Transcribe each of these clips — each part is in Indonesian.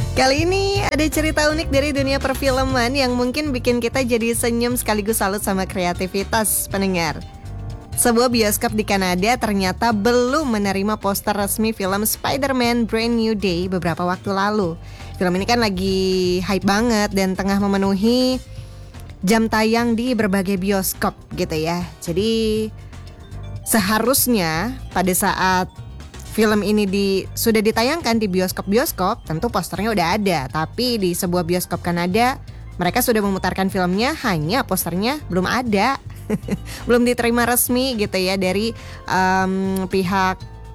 Kali ini ada cerita unik dari dunia perfilman yang mungkin bikin kita jadi senyum sekaligus salut sama kreativitas pendengar. Sebuah bioskop di Kanada ternyata belum menerima poster resmi film Spider-Man Brand New Day beberapa waktu lalu. Film ini kan lagi hype banget dan tengah memenuhi jam tayang di berbagai bioskop gitu ya. Jadi seharusnya pada saat film ini sudah ditayangkan di bioskop-bioskop, tentu posternya udah ada. Tapi di sebuah bioskop Kanada, mereka sudah memutarkan filmnya, hanya posternya belum ada. Belum diterima resmi gitu ya dari pihak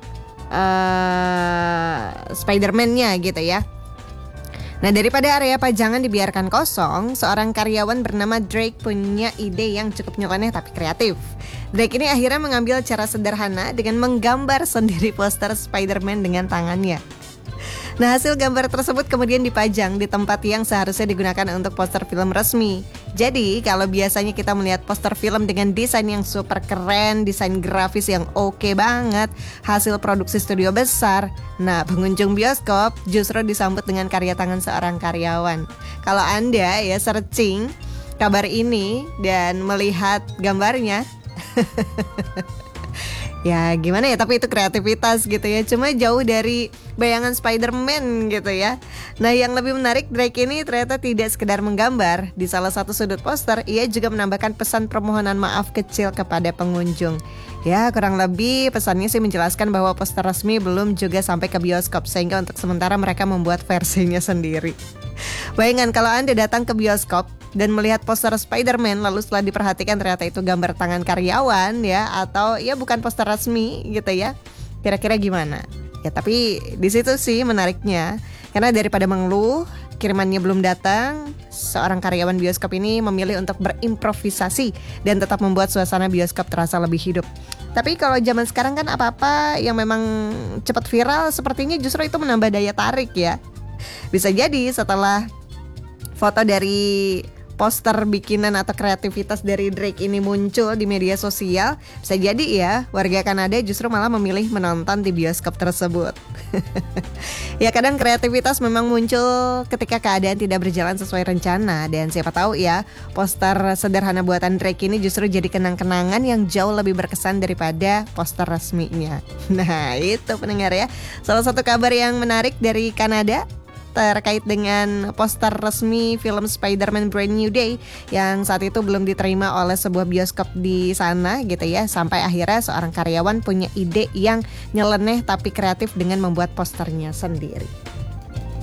Spider-Man-nya gitu ya. Nah, daripada area pajangan dibiarkan kosong, seorang karyawan bernama Drake punya ide yang cukup nyeleneh tapi kreatif. Drake ini akhirnya mengambil cara sederhana dengan menggambar sendiri poster Spider-Man dengan tangannya. Nah, hasil gambar tersebut kemudian dipajang di tempat yang seharusnya digunakan untuk poster film resmi. Jadi, kalau biasanya kita melihat poster film dengan desain yang super keren, desain grafis yang oke banget, hasil produksi studio besar, nah pengunjung bioskop justru disambut dengan karya tangan seorang karyawan. Kalau Anda ya searching kabar ini dan melihat gambarnya, ya gimana ya, tapi itu kreativitas gitu ya. Cuma jauh dari bayangan Spider-Man gitu ya. Nah, yang lebih menarik, Drake ini ternyata tidak sekedar menggambar. Di salah satu sudut poster, ia juga menambahkan pesan permohonan maaf kecil kepada pengunjung. Ya, kurang lebih pesannya sih menjelaskan bahwa poster resmi belum juga sampai ke bioskop, sehingga untuk sementara mereka membuat versinya sendiri. Bayangkan kalau Anda datang ke bioskop dan melihat poster Spider-Man, lalu setelah diperhatikan ternyata itu gambar tangan karyawan ya, atau ya bukan poster resmi gitu ya. Kira-kira gimana? Ya, tapi di situ sih menariknya, karena daripada mengeluh kirimannya belum datang, seorang karyawan bioskop ini memilih untuk berimprovisasi dan tetap membuat suasana bioskop terasa lebih hidup. Tapi kalau zaman sekarang kan apa-apa yang memang cepat viral, sepertinya justru itu menambah daya tarik ya. Bisa jadi setelah foto dari poster bikinan atau kreativitas dari Drake ini muncul di media sosial, bisa jadi ya warga Kanada justru malah memilih menonton di bioskop tersebut. Ya, kadang kreativitas memang muncul ketika keadaan tidak berjalan sesuai rencana. Dan siapa tahu ya, poster sederhana buatan Drake ini justru jadi kenang-kenangan yang jauh lebih berkesan daripada poster resminya. Nah, itu pendengar ya, salah satu kabar yang menarik dari Kanada terkait dengan poster resmi film Spider-Man Brand New Day yang saat itu belum diterima oleh sebuah bioskop di sana gitu ya. Sampai akhirnya seorang karyawan punya ide yang nyeleneh tapi kreatif dengan membuat posternya sendiri.